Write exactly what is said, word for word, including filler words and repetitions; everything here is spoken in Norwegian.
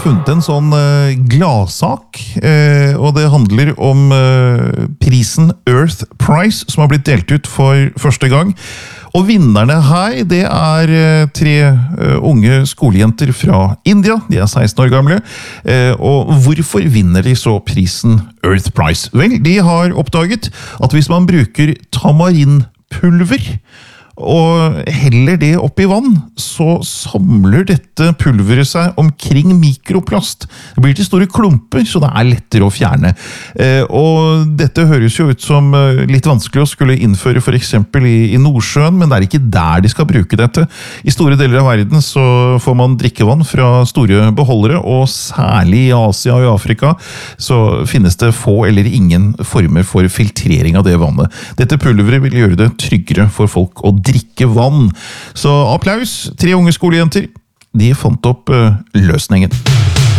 funnet en sånn uh, gladsak, uh, og det handler om uh, prisen Earth Prize, som har blitt delt ut for første gang. Og vinnerne her, det er uh, tre uh, unge skolejenter fra India, de er seksten år gamle. Uh, og hvorfor vinner de så prisen Earth Prize? Vel, de har oppdaget at hvis man bruker tamarinpulver, og heller det opp i vann, så samler dette pulveret seg omkring mikroplast. Det blir til store klumper, så det er lettere å fjerne. Eh, og dette høres jo ut som eh, litt vanskelig å skulle innføre for eksempel i, i Nordsjøen, men det er ikke der de skal bruke dette. I store deler av verden så får man drikkevann fra store beholdere, og særlig i Asia og i Afrika så finnes det få eller ingen former for filtrering av det vannet. Dette pulveret vil gjøre det tryggere for folk å drikke vann. Så applaus, tre unge skolejenter. De fant opp uh, løsningen.